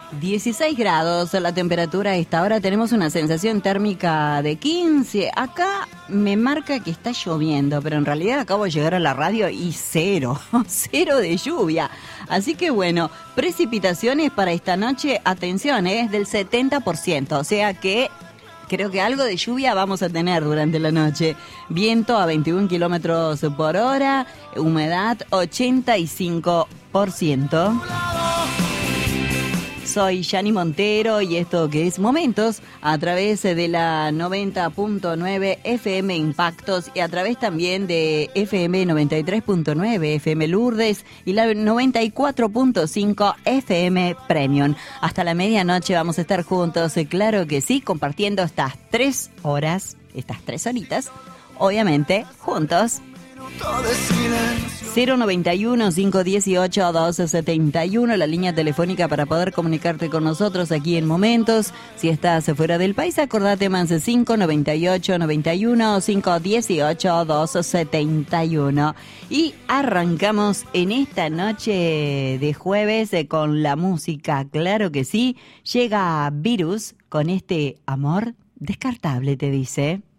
16 grados la temperatura a esta hora, tenemos una sensación térmica de 15. Acá me marca que está lloviendo, pero en realidad acabo de llegar a la radio y cero de lluvia. Así que bueno, precipitaciones para esta noche, atención, es del 70%, o sea que creo que algo de lluvia vamos a tener durante la noche. Viento a 21 kilómetros por hora, humedad 85%. Soy Yani Montero y esto que es Momentos a través de la 90.9 FM Impactos y a través también de FM 93.9 FM Lourdes y la 94.5 FM Premium. Hasta la medianoche vamos a estar juntos, claro que sí, compartiendo estas 3 horas, estas 3 horitas, obviamente juntos. 091-518-1271, la línea telefónica para poder comunicarte con nosotros aquí en Momentos. Si estás fuera del país, acordate más de 598-91-518-1271. Y arrancamos en esta noche de jueves con la música, claro que sí. Llega Virus con este amor descartable, te dice.